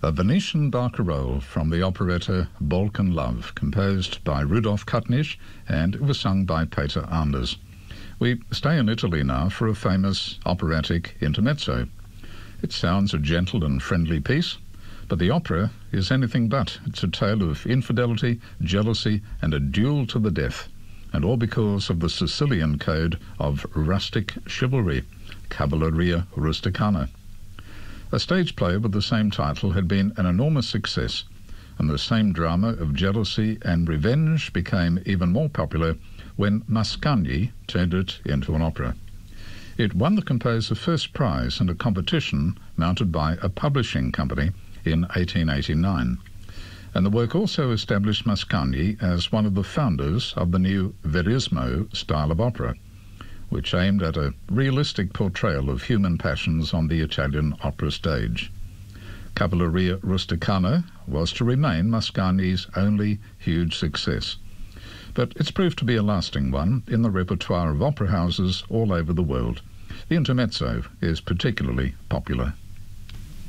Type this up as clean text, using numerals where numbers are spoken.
A Venetian barcarolle from the operetta Balkan Love, composed by Rudolf Kutnisch, and it was sung by Peter Anders. We stay in Italy now for a famous operatic intermezzo. It sounds a gentle and friendly piece, but the opera is anything but. It's a tale of infidelity, jealousy, and a duel to the death, and all because of the Sicilian code of rustic chivalry, Cavalleria Rusticana. A stage play with the same title had been an enormous success, and the same drama of jealousy and revenge became even more popular when Mascagni turned it into an opera. It won the composer first prize in a competition mounted by a publishing company in 1889, and the work also established Mascagni as one of the founders of the new Verismo style of opera, which aimed at a realistic portrayal of human passions on the Italian opera stage. Cavalleria Rusticana was to remain Mascagni's only huge success, but it's proved to be a lasting one in the repertoire of opera houses all over the world. The intermezzo is particularly popular.